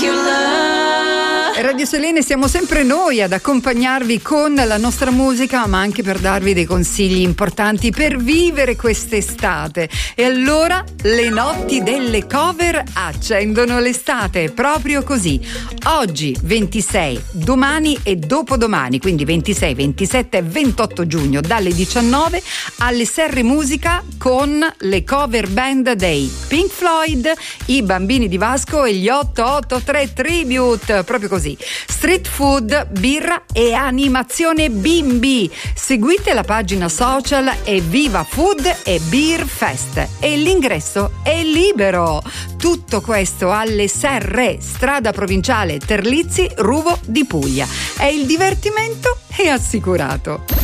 Radio Selene siamo sempre noi ad accompagnarvi con la nostra musica, ma anche per darvi dei consigli importanti per vivere quest'estate. E allora le notti delle cover accendono l'estate, proprio così. Oggi 26, domani e dopodomani, quindi 26, 27 e 28 giugno dalle 19 alle Serre Musica con le cover band dei Pink Floyd, i Bambini di Vasco e gli 883 Tribute, proprio così. Street food, birra e animazione bimbi. Seguite la pagina social e Viva Food e Beer Fest e l'ingresso è libero. Tutto questo alle Serre, strada provinciale Terlizzi, Ruvo di Puglia. E il divertimento è assicurato.